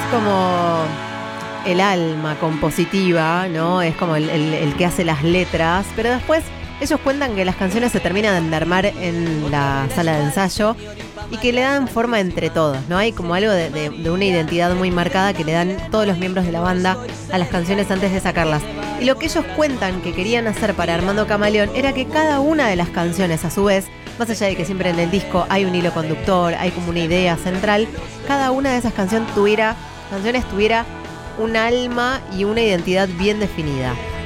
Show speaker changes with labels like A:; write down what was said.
A: como el alma compositiva, ¿no? Es como el que hace las letras, pero después ellos cuentan que las canciones se terminan de armar en la sala de ensayo y que le dan forma entre todos, ¿no? Hay como algo de una identidad muy marcada que le dan todos los miembros de la banda a las canciones antes de sacarlas. Y lo que ellos cuentan que querían hacer para Armando Camaleón era que cada una de las canciones, a su vez, más allá de que siempre en el disco hay un hilo conductor, hay como una idea central, cada una de esas canciones tuviera un alma y una identidad bien definida.